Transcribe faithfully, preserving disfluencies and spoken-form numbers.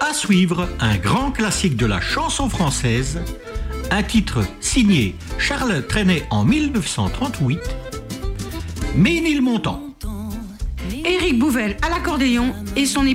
À suivre, un grand classique de la chanson française, un titre signé Charles Trenet en mille neuf cent trente-huit, Ménilmontant. Éric Bouvel à l'accordéon et son